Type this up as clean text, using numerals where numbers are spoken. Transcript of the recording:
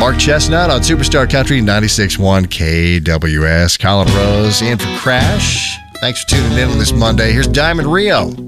Mark Chestnut on Superstar Country 96.1 KWS. Colin Rose in for Crash. Thanks for tuning in on this Monday. Here's Diamond Rio.